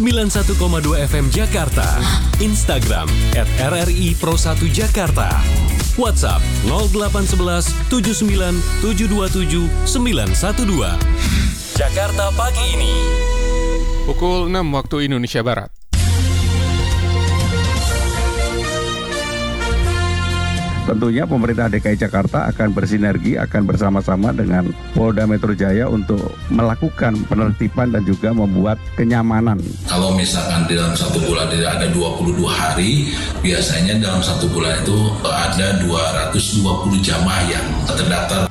91,2 FM Jakarta. Instagram @RRI Pro 1 Jakarta. WhatsApp 0811 79 727 912. Jakarta pagi ini. Pukul 6 waktu Indonesia Barat. Tentunya pemerintah DKI Jakarta akan bersinergi, akan bersama-sama dengan Polda Metro Jaya untuk melakukan penertiban dan juga membuat kenyamanan. Kalau misalkan di dalam satu bulan tidak ada 22 hari, biasanya dalam satu bulan itu ada 220 jamaah yang terdaftar.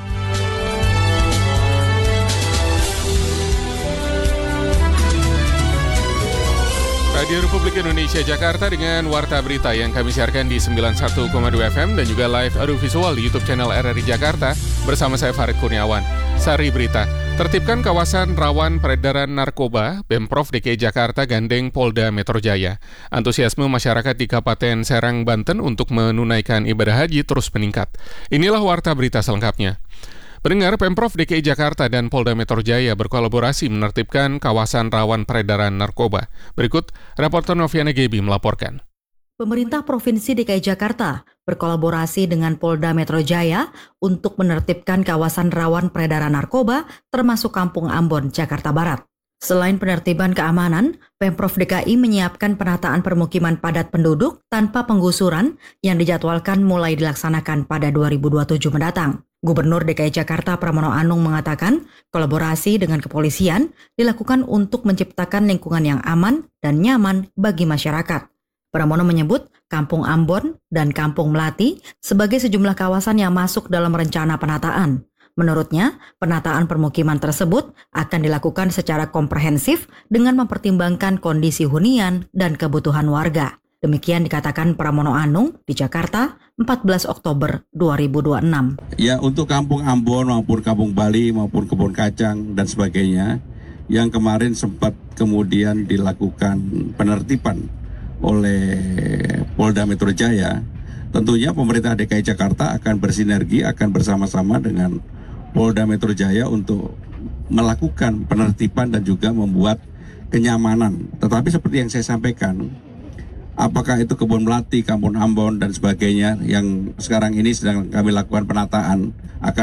Radio Republik Indonesia Jakarta dengan Warta Berita yang kami siarkan di 91,2 FM dan juga live audiovisual di YouTube channel RRI Jakarta bersama saya Farid Kurniawan. Sari Berita, tertibkan kawasan rawan peredaran narkoba, Pemprov DKI Jakarta gandeng Polda Metro Jaya. Antusiasme masyarakat di Kabupaten Serang, Banten untuk menunaikan ibadah haji terus meningkat. Inilah Warta Berita selengkapnya. Pendengar, Pemprov DKI Jakarta dan Polda Metro Jaya berkolaborasi menertibkan kawasan rawan peredaran narkoba. Berikut, reporter Noviana Gebi melaporkan. Pemerintah Provinsi DKI Jakarta berkolaborasi dengan Polda Metro Jaya untuk menertibkan kawasan rawan peredaran narkoba termasuk Kampung Ambon, Jakarta Barat. Selain penertiban keamanan, Pemprov DKI menyiapkan penataan permukiman padat penduduk tanpa penggusuran yang dijadwalkan mulai dilaksanakan pada 2027 mendatang. Gubernur DKI Jakarta Pramono Anung mengatakan kolaborasi dengan kepolisian dilakukan untuk menciptakan lingkungan yang aman dan nyaman bagi masyarakat. Pramono menyebut Kampung Ambon dan Kampung Melati sebagai sejumlah kawasan yang masuk dalam rencana penataan. Menurutnya, penataan permukiman tersebut akan dilakukan secara komprehensif dengan mempertimbangkan kondisi hunian dan kebutuhan warga. Demikian dikatakan Pramono Anung di Jakarta 14 Oktober 2026. Ya, untuk Kampung Ambon maupun Kampung Bali maupun Kebun Kacang dan sebagainya yang kemarin sempat kemudian dilakukan penertiban oleh Polda Metro Jaya, tentunya pemerintah DKI Jakarta akan bersinergi, akan bersama-sama dengan Polda Metro Jaya untuk melakukan penertiban dan juga membuat kenyamanan. Tetapi seperti yang saya sampaikan, apakah itu Kebun Melati, Kampung Ambon dan sebagainya yang sekarang ini sedang kami lakukan penataan akan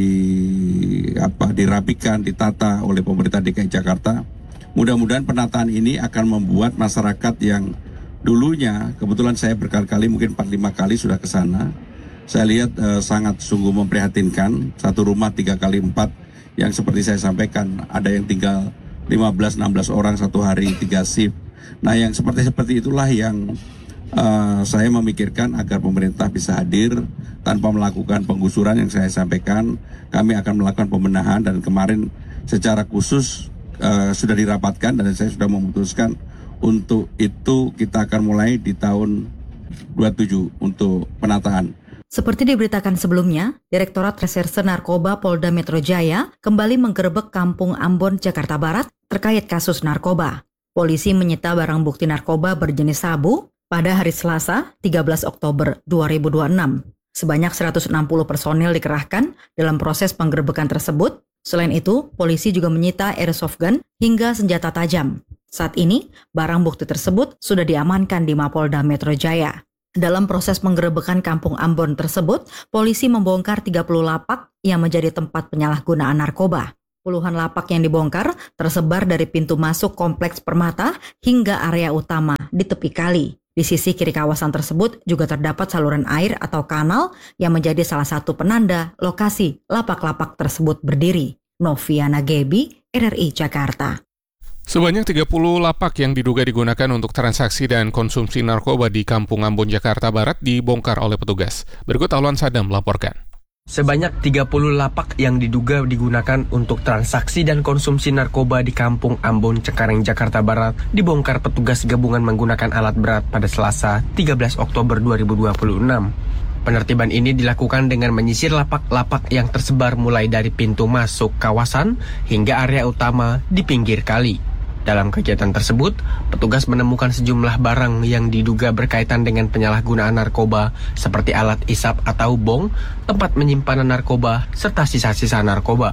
dirapikan, ditata oleh pemerintah DKI Jakarta. Mudah-mudahan penataan ini akan membuat masyarakat yang dulunya, kebetulan saya berkali-kali mungkin 4-5 kali sudah ke sana. Saya lihat sangat sungguh memprihatinkan, satu rumah 3x4 yang seperti saya sampaikan ada yang tinggal 15-16 orang satu hari 3 shift. Nah, yang seperti itulah yang saya memikirkan agar pemerintah bisa hadir tanpa melakukan penggusuran yang saya sampaikan. Kami akan melakukan pembenahan dan kemarin secara khusus sudah dirapatkan dan saya sudah memutuskan untuk itu kita akan mulai di tahun 27 untuk penataan. Seperti diberitakan sebelumnya, Direktorat Reserse Narkoba Polda Metro Jaya kembali menggerebek Kampung Ambon, Jakarta Barat terkait kasus narkoba. Polisi menyita barang bukti narkoba berjenis sabu pada hari Selasa, 13 Oktober 2026. Sebanyak 160 personil dikerahkan dalam proses penggerebekan tersebut. Selain itu, polisi juga menyita airsoft gun hingga senjata tajam. Saat ini, barang bukti tersebut sudah diamankan di Mapolda Metro Jaya. Dalam proses penggerebekan Kampung Ambon tersebut, polisi membongkar 30 lapak yang menjadi tempat penyalahgunaan narkoba. Puluhan lapak yang dibongkar tersebar dari pintu masuk Kompleks Permata hingga area utama di tepi kali. Di sisi kiri kawasan tersebut juga terdapat saluran air atau kanal yang menjadi salah satu penanda lokasi lapak-lapak tersebut berdiri. Noviana Gebi, RRI Jakarta. Sebanyak 30 lapak yang diduga digunakan untuk transaksi dan konsumsi narkoba di Kampung Ambon, Jakarta Barat dibongkar oleh petugas. Berikut Alwan Sadam melaporkan. Sebanyak 30 lapak yang diduga digunakan untuk transaksi dan konsumsi narkoba di Kampung Ambon, Cengkareng, Jakarta Barat dibongkar petugas gabungan menggunakan alat berat pada Selasa 13 Oktober 2026. Penertiban ini dilakukan dengan menyisir lapak-lapak yang tersebar mulai dari pintu masuk kawasan hingga area utama di pinggir kali. Dalam kegiatan tersebut, petugas menemukan sejumlah barang yang diduga berkaitan dengan penyalahgunaan narkoba seperti alat isap atau bong, tempat penyimpanan narkoba, serta sisa-sisa narkoba.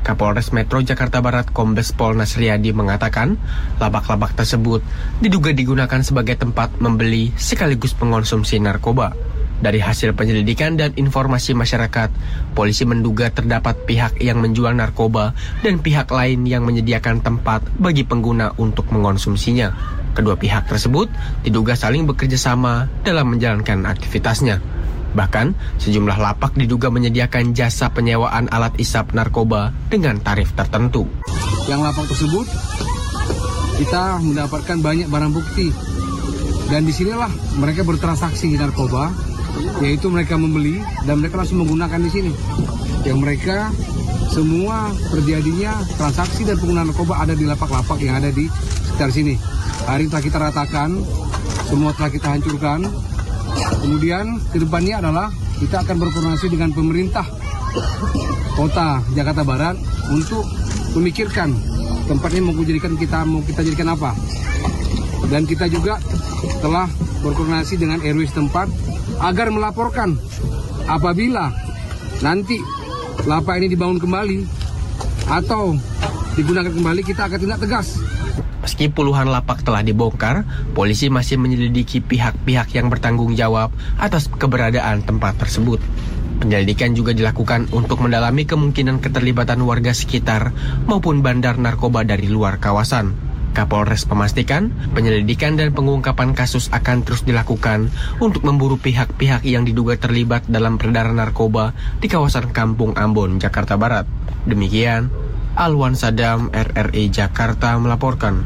Kapolres Metro Jakarta Barat Kombes Pol Nasriyadi mengatakan, lapak-lapak tersebut diduga digunakan sebagai tempat membeli sekaligus mengonsumsi narkoba. Dari hasil penyelidikan dan informasi masyarakat, polisi menduga terdapat pihak yang menjual narkoba dan pihak lain yang menyediakan tempat bagi pengguna untuk mengonsumsinya. Kedua pihak tersebut diduga saling bekerja sama dalam menjalankan aktivitasnya. Bahkan, sejumlah lapak diduga menyediakan jasa penyewaan alat isap narkoba dengan tarif tertentu. Yang lapak tersebut, kita mendapatkan banyak barang bukti. Dan disinilah mereka bertransaksi narkoba, yaitu mereka membeli dan mereka langsung menggunakan di sini. Yang mereka semua terjadinya transaksi dan penggunaan narkoba ada di lapak-lapak yang ada di sekitar sini. Hari telah kita ratakan, semua telah kita hancurkan. Kemudian kedepannya adalah kita akan berkoordinasi dengan pemerintah Kota Jakarta Barat untuk memikirkan tempatnya mau kita jadikan apa. Dan kita juga telah berkoordinasi dengan RW setempat agar melaporkan apabila nanti lapak ini dibangun kembali atau digunakan kembali, kita akan tindak tegas. Meski puluhan lapak telah dibongkar, polisi masih menyelidiki pihak-pihak yang bertanggung jawab atas keberadaan tempat tersebut. Penyelidikan juga dilakukan untuk mendalami kemungkinan keterlibatan warga sekitar maupun bandar narkoba dari luar kawasan. Kapolres memastikan penyelidikan dan pengungkapan kasus akan terus dilakukan untuk memburu pihak-pihak yang diduga terlibat dalam peredaran narkoba di kawasan Kampung Ambon, Jakarta Barat. Demikian, Alwan Sadam, RRI Jakarta melaporkan.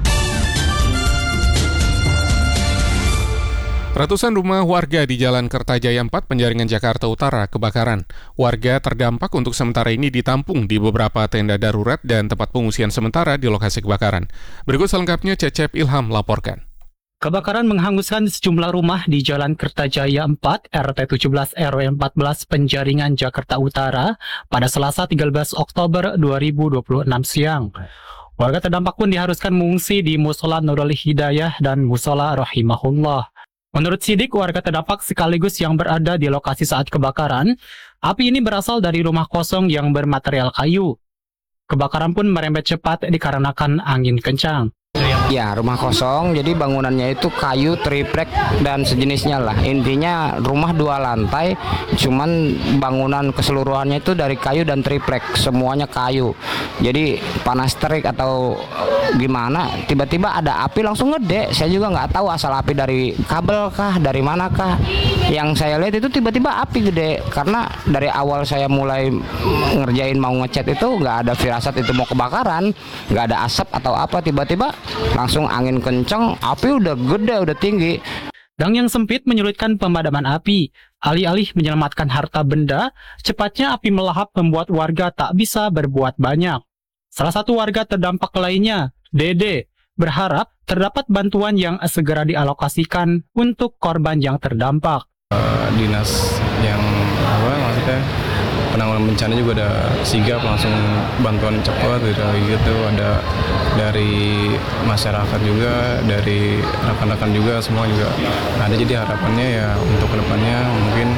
Ratusan rumah warga di Jalan Kertajaya 4, Penjaringan, Jakarta Utara kebakaran. Warga terdampak untuk sementara ini ditampung di beberapa tenda darurat dan tempat pengungsian sementara di lokasi kebakaran. Berikut selengkapnya Cecep Ilham laporkan. Kebakaran menghanguskan sejumlah rumah di Jalan Kertajaya 4, RT 17 RW 14 Penjaringan, Jakarta Utara pada Selasa 13 Oktober 2026 siang. Warga terdampak pun diharuskan mengungsi di Musola Nurul Hidayah dan Musola Rahimahullah. Menurut sidik, warga terdampak sekaligus yang berada di lokasi saat kebakaran, api ini berasal dari rumah kosong yang bermaterial kayu. Kebakaran pun merembet cepat dikarenakan angin kencang. Ya, rumah kosong, jadi bangunannya itu kayu, triplek, dan sejenisnya lah. Intinya rumah 2 lantai, cuman bangunan keseluruhannya itu dari kayu dan triplek, semuanya kayu. Jadi panas terik atau gimana, tiba-tiba ada api langsung gede. Saya juga nggak tahu asal api dari kabel kah, dari mana kah. Yang saya lihat itu tiba-tiba api gede, karena dari awal saya mulai ngerjain mau ngecat itu nggak ada firasat itu mau kebakaran, nggak ada asap atau apa, tiba-tiba langsung angin kencang, api udah gede, udah tinggi. Gang yang sempit menyulitkan pemadaman api. Alih-alih menyelamatkan harta benda, cepatnya api melahap membuat warga tak bisa berbuat banyak. Salah satu warga terdampak lainnya, Dede, berharap terdapat bantuan yang segera dialokasikan untuk korban yang terdampak. Dinas yang maksudnya penanggulangan bencana juga ada sigap langsung bantuan cepat gitu, ada dari masyarakat juga, dari rekan-rekan juga, semua juga ada. Jadi harapannya ya untuk kedepannya mungkin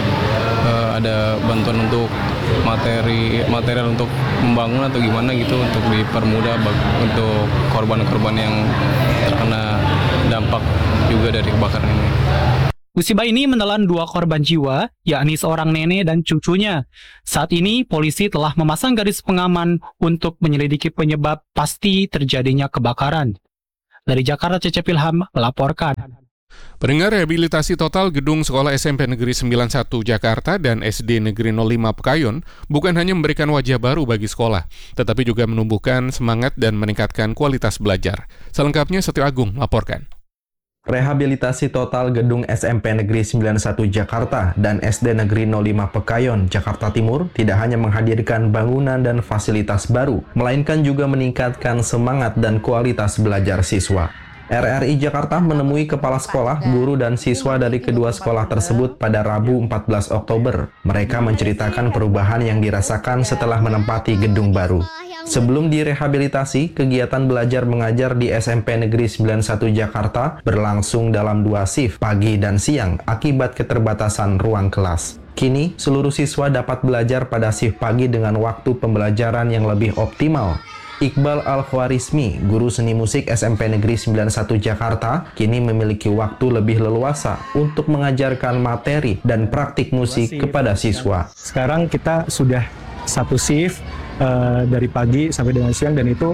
ada bantuan untuk material untuk membangun atau gimana gitu, untuk dipermudah untuk korban-korban yang terkena dampak juga dari kebakaran ini. Musibah ini menelan 2 korban jiwa, yakni seorang nenek dan cucunya. Saat ini, polisi telah memasang garis pengaman untuk menyelidiki penyebab pasti terjadinya kebakaran. Dari Jakarta, Cecep Ilham melaporkan. Pendengar, rehabilitasi total gedung Sekolah SMP Negeri 91 Jakarta dan SD Negeri 05 Pekayon bukan hanya memberikan wajah baru bagi sekolah, tetapi juga menumbuhkan semangat dan meningkatkan kualitas belajar. Selengkapnya Setio Agung melaporkan. Rehabilitasi total gedung SMP Negeri 91 Jakarta dan SD Negeri 05 Pekayon, Jakarta Timur tidak hanya menghadirkan bangunan dan fasilitas baru, melainkan juga meningkatkan semangat dan kualitas belajar siswa. RRI Jakarta menemui kepala sekolah, guru, dan siswa dari kedua sekolah tersebut pada Rabu 14 Oktober. Mereka menceritakan perubahan yang dirasakan setelah menempati gedung baru. Sebelum direhabilitasi, kegiatan belajar mengajar di SMP Negeri 91 Jakarta berlangsung dalam 2 shift, pagi dan siang, akibat keterbatasan ruang kelas. Kini, seluruh siswa dapat belajar pada shift pagi dengan waktu pembelajaran yang lebih optimal. Iqbal Al-Khwarizmi, guru seni musik SMP Negeri 91 Jakarta, kini memiliki waktu lebih leluasa untuk mengajarkan materi dan praktik musik kepada siswa. Sekarang kita sudah satu shift dari pagi sampai dengan siang, dan itu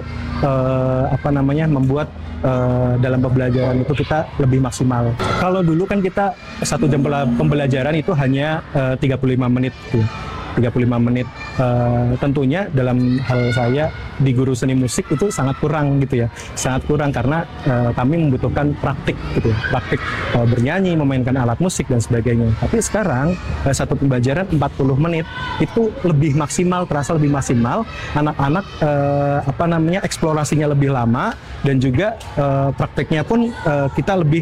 membuat dalam pembelajaran itu kita lebih maksimal. Kalau dulu kan kita 1 jam pembelajaran itu hanya 35 menit gitu. 35 menit. Tentunya dalam hal saya di guru seni musik itu sangat kurang gitu ya. Sangat kurang karena kami membutuhkan praktik gitu ya. Praktik bernyanyi, memainkan alat musik dan sebagainya. Tapi sekarang satu pembelajaran 40 menit itu lebih maksimal, terasa lebih maksimal. Anak-anak eksplorasinya lebih lama, dan juga prakteknya pun kita lebih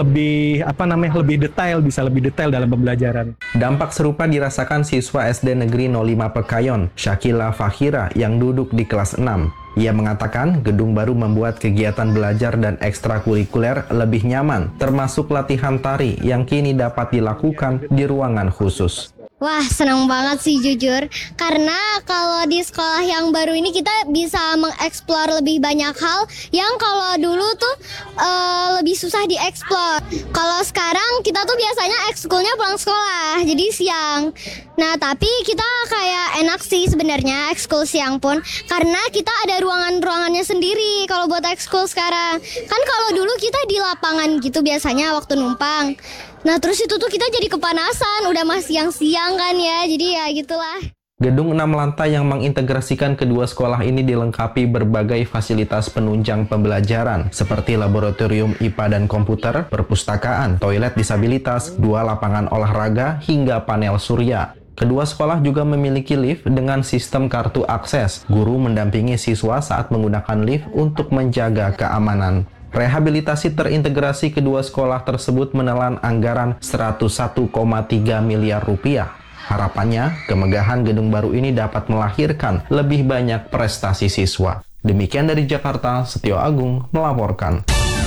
detail, bisa lebih detail dalam pembelajaran. Dampak serupa dirasakan siswa SD Negeri 05 Pekayon, Syakila Fakhira, yang duduk di kelas 6. Ia mengatakan gedung baru membuat kegiatan belajar dan ekstrakurikuler lebih nyaman, termasuk latihan tari yang kini dapat dilakukan di ruangan khusus. Wah, senang banget sih jujur, karena kalau di sekolah yang baru ini kita bisa mengeksplor lebih banyak hal yang kalau dulu tuh lebih susah dieksplor. Kalau sekarang kita tuh biasanya ekskulnya pulang sekolah, jadi siang. Nah, tapi kita kayak enak sih sebenarnya ekskul siang pun, karena kita ada ruangannya sendiri kalau buat ekskul sekarang. Kan kalau dulu kita di lapangan gitu biasanya waktu numpang. Nah, terus itu tuh kita jadi kepanasan, udah masih siang-siang kan ya, jadi ya gitulah. Gedung 6 lantai yang mengintegrasikan kedua sekolah ini dilengkapi berbagai fasilitas penunjang pembelajaran, seperti laboratorium IPA dan komputer, perpustakaan, toilet disabilitas, 2 lapangan olahraga, hingga panel surya. Kedua sekolah juga memiliki lift dengan sistem kartu akses. Guru mendampingi siswa saat menggunakan lift untuk menjaga keamanan. Rehabilitasi terintegrasi kedua sekolah tersebut menelan anggaran 101,3 miliar rupiah. Harapannya, kemegahan gedung baru ini dapat melahirkan lebih banyak prestasi siswa. Demikian dari Jakarta, Setio Agung melaporkan.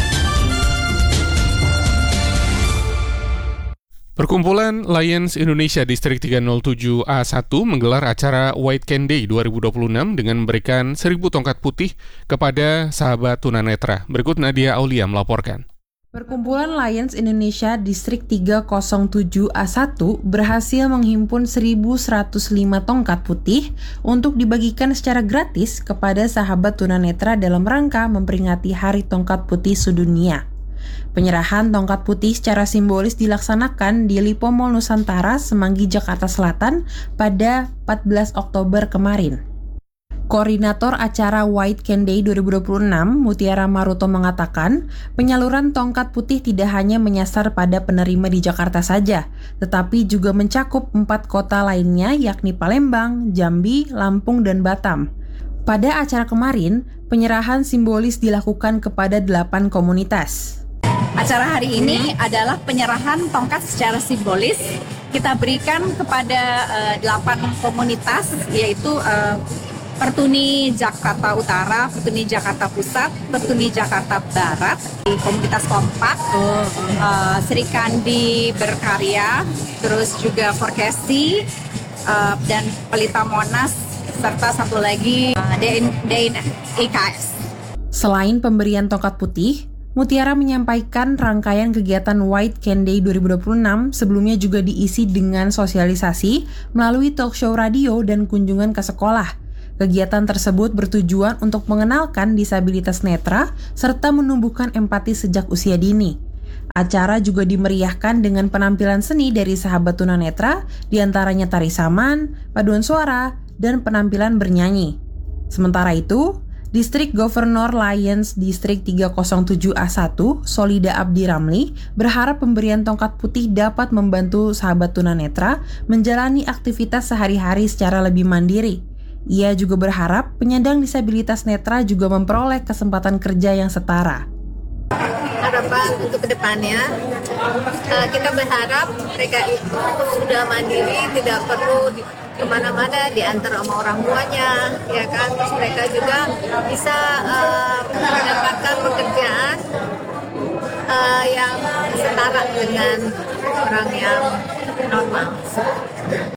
Perkumpulan Lions Indonesia Distrik 307A1 menggelar acara White Can Day 2026 dengan memberikan 1.000 tongkat putih kepada sahabat tunanetra. Berikut Nadia Aulia melaporkan. Perkumpulan Lions Indonesia Distrik 307A1 berhasil menghimpun 1.105 tongkat putih untuk dibagikan secara gratis kepada sahabat tunanetra dalam rangka memperingati Hari Tongkat Putih Sedunia. Penyerahan tongkat putih secara simbolis dilaksanakan di Lipo Mall Nusantara, Semanggi, Jakarta Selatan pada 14 Oktober kemarin. Koordinator acara White Can Day 2026, Mutiara Maruto mengatakan, penyaluran tongkat putih tidak hanya menyasar pada penerima di Jakarta saja, tetapi juga mencakup 4 kota lainnya yakni Palembang, Jambi, Lampung, dan Batam. Pada acara kemarin, penyerahan simbolis dilakukan kepada 8 komunitas. Acara hari ini adalah penyerahan tongkat secara simbolis. Kita berikan kepada 8 komunitas, yaitu Pertuni Jakarta Utara, Pertuni Jakarta Pusat, Pertuni Jakarta Barat, di komunitas Kompak, Sri Kandi Berkarya, terus juga Forkesi, dan Pelita Monas, serta satu lagi DIKS. Selain pemberian tongkat putih, Mutiara menyampaikan rangkaian kegiatan White Can Day 2026 sebelumnya juga diisi dengan sosialisasi melalui talk show radio dan kunjungan ke sekolah. Kegiatan tersebut bertujuan untuk mengenalkan disabilitas netra serta menumbuhkan empati sejak usia dini. Acara juga dimeriahkan dengan penampilan seni dari sahabat tunanetra, diantaranya tari saman, paduan suara, dan penampilan bernyanyi. Sementara itu, Distrik Governor Lions Distrik 307A1, Solida Abdi Ramli, berharap pemberian tongkat putih dapat membantu sahabat tunanetra menjalani aktivitas sehari-hari secara lebih mandiri. Ia juga berharap penyandang disabilitas netra juga memperoleh kesempatan kerja yang setara. Harapan untuk kedepannya, kita berharap mereka itu sudah mandiri, tidak perlu kemana-mana diantar sama orang tuanya, ya kan. Terus mereka juga bisa mendapatkan pekerjaan yang setara dengan orang yang normal.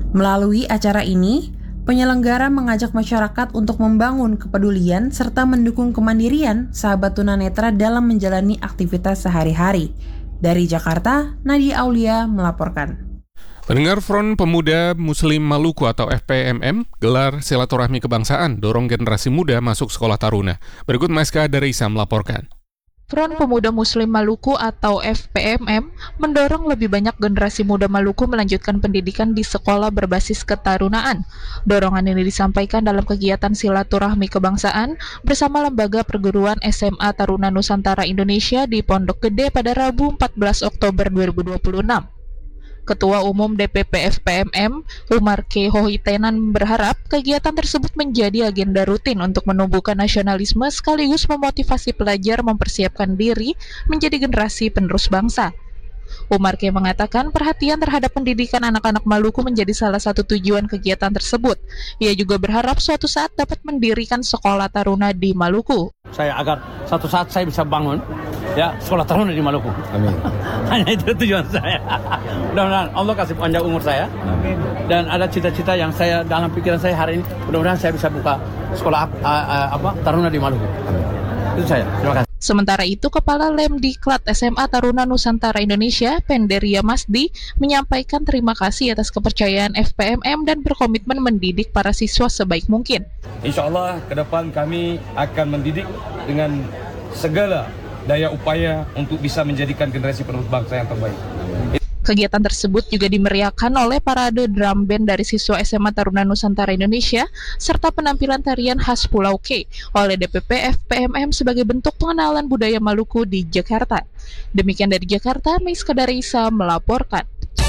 Melalui acara ini, penyelenggara mengajak masyarakat untuk membangun kepedulian serta mendukung kemandirian sahabat tunanetra dalam menjalani aktivitas sehari-hari. Dari Jakarta, Nadia Aulia melaporkan. Pendengar, Front Pemuda Muslim Maluku atau FPMM gelar silaturahmi kebangsaan dorong generasi muda masuk sekolah taruna. Berikut Maiska Darisa melaporkan. Front Pemuda Muslim Maluku atau FPMM mendorong lebih banyak generasi muda Maluku melanjutkan pendidikan di sekolah berbasis ketarunaan. Dorongan ini disampaikan dalam kegiatan silaturahmi kebangsaan bersama Lembaga Perguruan SMA Taruna Nusantara Indonesia di Pondok Gede pada Rabu 14 Oktober 2026. Ketua Umum DPP FPMM, Umar K. Hohitenan berharap kegiatan tersebut menjadi agenda rutin untuk menumbuhkan nasionalisme sekaligus memotivasi pelajar mempersiapkan diri menjadi generasi penerus bangsa. Umar K. mengatakan perhatian terhadap pendidikan anak-anak Maluku menjadi salah satu tujuan kegiatan tersebut. Ia juga berharap suatu saat dapat mendirikan sekolah taruna di Maluku. Saya agar suatu saat saya bisa bangun sekolah taruna di Maluku. Amin. Hanya itu tujuan saya. Mudah-mudahan Allah kasih panjang umur saya. Amin. Dan ada cita-cita yang saya dalam pikiran saya hari ini. Mudah-mudahan saya bisa buka sekolah taruna di Maluku. Amin. Itu saya. Terima kasih. Sementara itu, Kepala Lemdiklat SMA Taruna Nusantara Indonesia, Penderia Masdi, menyampaikan terima kasih atas kepercayaan FPMM dan berkomitmen mendidik para siswa sebaik mungkin. Insya Allah ke depan kami akan mendidik dengan segala daya upaya untuk bisa menjadikan generasi penerus bangsa yang terbaik. Kegiatan tersebut juga dimeriahkan oleh parade drum band dari siswa SMA Taruna Nusantara Indonesia serta penampilan tarian khas Pulau K oleh DPP FPMM sebagai bentuk pengenalan budaya Maluku di Jakarta. Demikian dari Jakarta, Maiska Darisa melaporkan.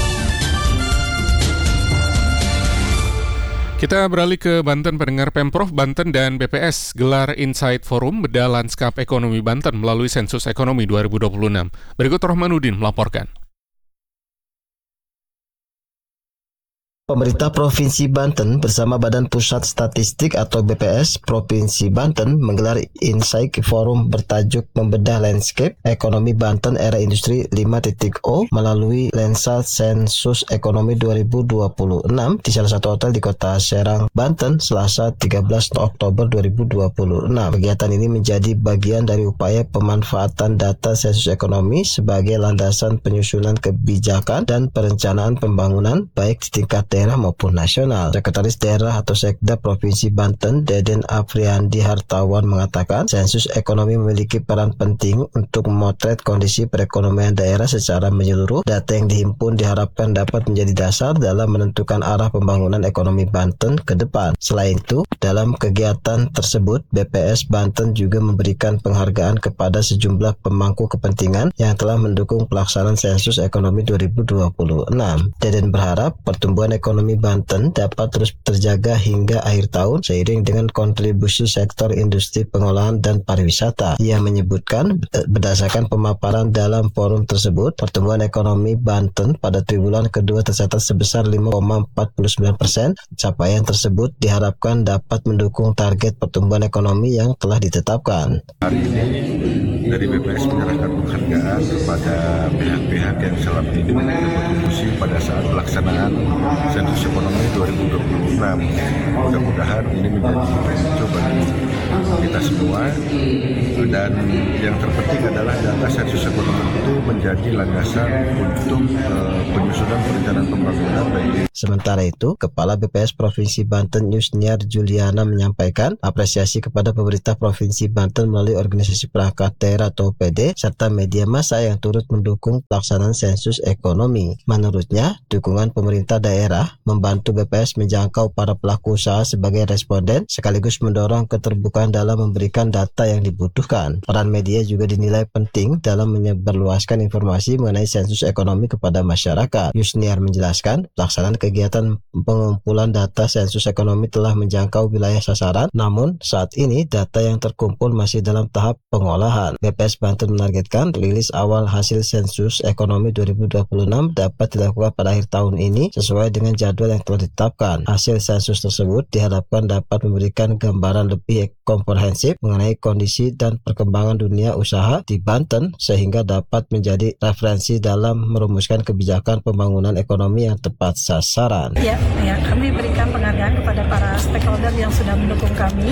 Kita beralih ke Banten. Pendengar, Pemprov Banten dan BPS gelar Insight Forum bedah lanskap ekonomi Banten melalui sensus ekonomi 2026. Berikut Rohmanuddin melaporkan. Pemerintah Provinsi Banten bersama Badan Pusat Statistik atau BPS Provinsi Banten menggelar Insight Forum bertajuk Membedah Landscape Ekonomi Banten Era Industri 5.0 melalui lensa Sensus Ekonomi 2026 di salah satu hotel di Kota Serang, Banten, Selasa 13 Oktober 2026. Kegiatan ini menjadi bagian dari upaya pemanfaatan data sensus ekonomi sebagai landasan penyusunan kebijakan dan perencanaan pembangunan baik di tingkat daerah maupun nasional. Sekretaris Daerah atau Sekda Provinsi Banten, Deden Afriandi Hartawan mengatakan, sensus ekonomi memiliki peran penting untuk memotret kondisi perekonomian daerah secara menyeluruh. Data yang dihimpun diharapkan dapat menjadi dasar dalam menentukan arah pembangunan ekonomi Banten ke depan. Selain itu, dalam kegiatan tersebut, BPS Banten juga memberikan penghargaan kepada sejumlah pemangku kepentingan yang telah mendukung pelaksanaan sensus ekonomi 2026. Deden berharap pertumbuhan ekonomi Banten dapat terus terjaga hingga akhir tahun seiring dengan kontribusi sektor industri pengolahan dan pariwisata. Ia menyebutkan berdasarkan pemaparan dalam forum tersebut, pertumbuhan ekonomi Banten pada triwulan kedua tercatat sebesar 5,49%. Capaian tersebut diharapkan dapat mendukung target pertumbuhan ekonomi yang telah ditetapkan. Hari ini dari BPS menyerahkan penghargaan kepada pihak-pihak yang selama ini berkontribusi pada saat pelaksanaan sensus ekonomi 2026. Mudah-mudahan ini menjadi petunjuk bagi kita semua, dan yang terpenting adalah data sensus ekonomi itu menjadi landasan untuk penyusunan perencanaan pembangunan bagi. Sementara itu, Kepala BPS Provinsi Banten Yusniar Juliana menyampaikan apresiasi kepada pemerintah Provinsi Banten melalui organisasi perangkat daerah atau PD serta media massa yang turut mendukung pelaksanaan sensus ekonomi. Menurutnya, dukungan pemerintah daerah membantu BPS menjangkau para pelaku usaha sebagai responden sekaligus mendorong keterbukaan dalam memberikan data yang dibutuhkan. Peran media juga dinilai penting dalam menyebarluaskan informasi mengenai sensus ekonomi kepada masyarakat. Yusniar menjelaskan, pelaksanaan kegiatan pengumpulan data sensus ekonomi telah menjangkau wilayah sasaran, namun saat ini data yang terkumpul masih dalam tahap pengolahan. BPS Banten menargetkan rilis awal hasil sensus ekonomi 2026 dapat dilakukan pada akhir tahun ini sesuai dengan jadwal yang telah ditetapkan. Hasil sensus tersebut diharapkan dapat memberikan gambaran lebih komprehensif mengenai kondisi dan perkembangan dunia usaha di Banten sehingga dapat menjadi referensi dalam merumuskan kebijakan pembangunan ekonomi yang tepat sasaran. pemasaran. Ya, kami berikan penghargaan kepada para stakeholder yang sudah mendukung kami.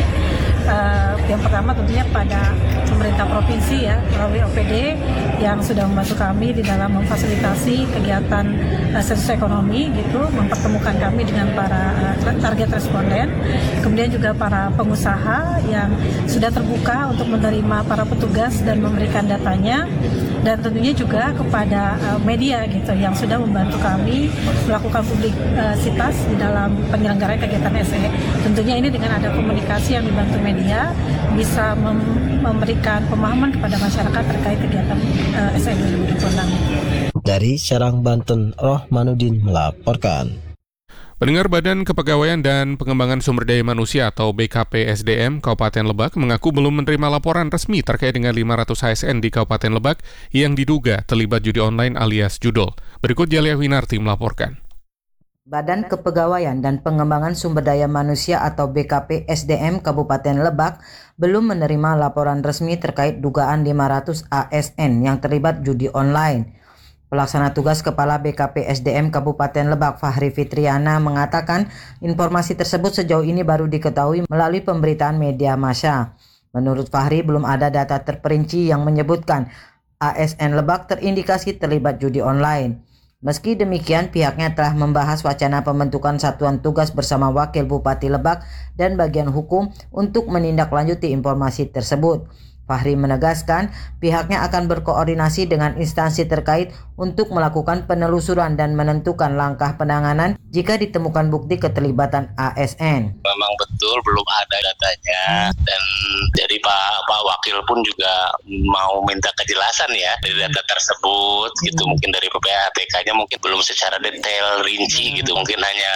Yang pertama tentunya pada pemerintah provinsi ya, melalui OPD yang sudah membantu kami di dalam memfasilitasi kegiatan sensus ekonomi gitu, mempertemukan kami dengan para target responden. Kemudian juga para pengusaha yang sudah terbuka untuk menerima para petugas dan memberikan datanya. Dan tentunya juga kepada media gitu yang sudah membantu kami melakukan publisitas di dalam penyelenggaraan kegiatan SE. Tentunya ini dengan ada komunikasi yang dibantu media bisa memberikan pemahaman kepada masyarakat terkait kegiatan SE 2026. Dari Serang, Banten, Rohmanuddin melaporkan. Pendengar Badan Kepegawaian dan Pengembangan Sumber Daya Manusia atau BKPSDM Kabupaten Lebak mengaku belum menerima laporan resmi terkait dengan 500 ASN di Kabupaten Lebak yang diduga terlibat judi online alias judol. Berikut Jalia Winarti melaporkan. Badan Kepegawaian dan Pengembangan Sumber Daya Manusia atau BKPSDM Kabupaten Lebak belum menerima laporan resmi terkait dugaan 500 ASN yang terlibat judi online. Pelaksana tugas Kepala BKPSDM Kabupaten Lebak Fahri Fitriana mengatakan informasi tersebut sejauh ini baru diketahui melalui pemberitaan media massa. Menurut Fahri belum ada data terperinci yang menyebutkan ASN Lebak terindikasi terlibat judi online. Meski demikian pihaknya telah membahas wacana pembentukan satuan tugas bersama Wakil Bupati Lebak dan bagian hukum untuk menindaklanjuti informasi tersebut. Fahri menegaskan pihaknya akan berkoordinasi dengan instansi terkait untuk melakukan penelusuran dan menentukan langkah penanganan jika ditemukan bukti keterlibatan ASN. Memang betul belum ada datanya dan jadi Pak Wakil pun juga mau minta kejelasan ya dari data tersebut gitu, mungkin dari PPATK-nya mungkin belum secara detail rinci gitu, mungkin hanya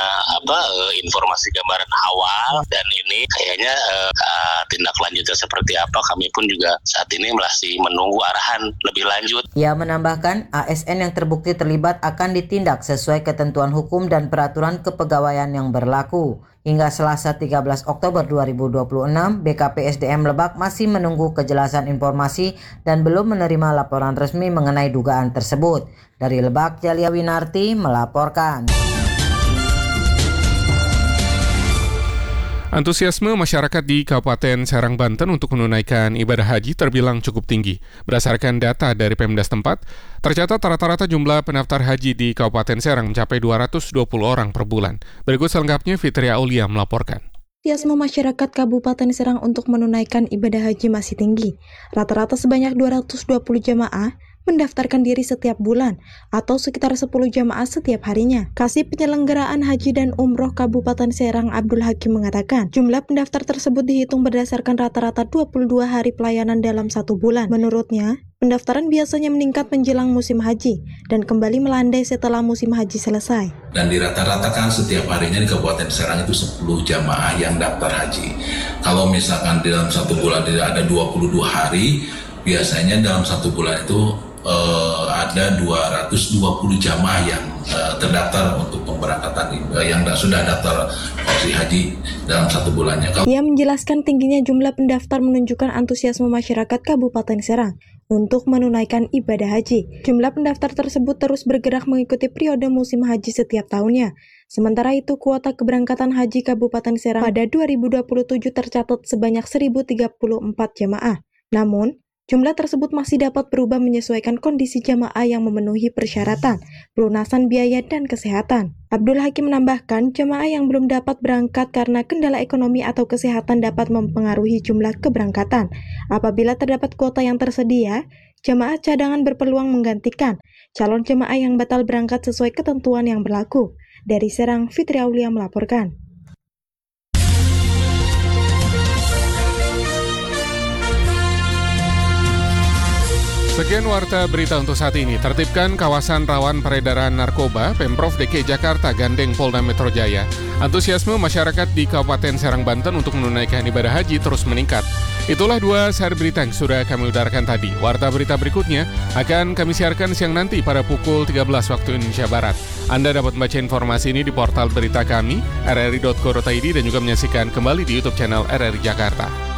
informasi gambaran awal dan ini kayaknya tindak lanjutnya seperti apa kami pun juga saat ini masih menunggu arahan lebih lanjut. Ia menambahkan ASN yang terbukti terlibat akan ditindak sesuai ketentuan hukum dan peraturan kepegawaian yang berlaku. Hingga Selasa 13 Oktober 2026, BKPSDM Lebak masih menunggu kejelasan informasi dan belum menerima laporan resmi mengenai dugaan tersebut. Dari Lebak, Jalia Winarti melaporkan. Antusiasme masyarakat di Kabupaten Serang, Banten untuk menunaikan ibadah haji terbilang cukup tinggi. Berdasarkan data dari Pemda setempat, tercatat rata-rata jumlah pendaftar haji di Kabupaten Serang mencapai 220 orang per bulan. Berikut selengkapnya Fitria Aulia melaporkan. Antusiasme masyarakat Kabupaten Serang untuk menunaikan ibadah haji masih tinggi. Rata-rata sebanyak 220 jamaah mendaftarkan diri setiap bulan atau sekitar 10 jamaah setiap harinya. Kasih Penyelenggaraan Haji dan Umroh Kabupaten Serang Abdul Hakim mengatakan, jumlah pendaftar tersebut dihitung berdasarkan rata-rata 22 hari pelayanan dalam satu bulan. Menurutnya, pendaftaran biasanya meningkat menjelang musim haji dan kembali melandai setelah musim haji selesai. Dan dirata-ratakan setiap harinya di Kabupaten Serang itu 10 jamaah yang daftar haji. Kalau misalkan dalam satu bulan tidak ada 22 hari, biasanya dalam satu bulan itu ada 220 jamaah yang terdaftar untuk pemberangkatan yang sudah daftar haji dalam satu bulannya. Ia menjelaskan tingginya jumlah pendaftar menunjukkan antusiasme masyarakat Kabupaten Serang untuk menunaikan ibadah haji. Jumlah pendaftar tersebut terus bergerak mengikuti periode musim haji setiap tahunnya. Sementara itu, kuota keberangkatan haji Kabupaten Serang pada 2027 tercatat sebanyak 1.034 jamaah. Namun, jumlah tersebut masih dapat berubah menyesuaikan kondisi jamaah yang memenuhi persyaratan, pelunasan biaya, dan kesehatan. Abdul Hakim menambahkan, jamaah yang belum dapat berangkat karena kendala ekonomi atau kesehatan dapat mempengaruhi jumlah keberangkatan. Apabila terdapat kuota yang tersedia, jamaah cadangan berpeluang menggantikan calon jamaah yang batal berangkat sesuai ketentuan yang berlaku. Dari Serang, Fitri Aulia melaporkan. Sekian warta berita untuk saat ini. Tertibkan kawasan rawan peredaran narkoba, Pemprov DKI Jakarta gandeng Polda Metro Jaya. Antusiasme masyarakat di Kabupaten Serang, Banten untuk menunaikan ibadah haji terus meningkat. Itulah 2 sehari berita yang sudah kami udarakan tadi. Warta berita berikutnya akan kami siarkan siang nanti pada pukul 13 waktu Indonesia Barat. Anda dapat membaca informasi ini di portal berita kami, rri.co.id, dan juga menyaksikan kembali di YouTube channel RRI Jakarta.